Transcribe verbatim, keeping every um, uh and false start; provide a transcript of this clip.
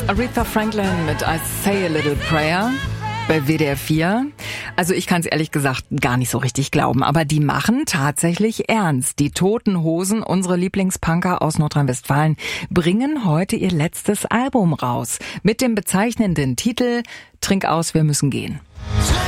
Aretha Franklin mit I Say a Little Prayer bei W D R vier. Also ich kann es ehrlich gesagt gar nicht so richtig glauben, aber die machen tatsächlich ernst. Die Toten Hosen, unsere Lieblingspunker aus Nordrhein-Westfalen, bringen heute ihr letztes Album raus mit dem bezeichnenden Titel Trink aus, wir müssen gehen.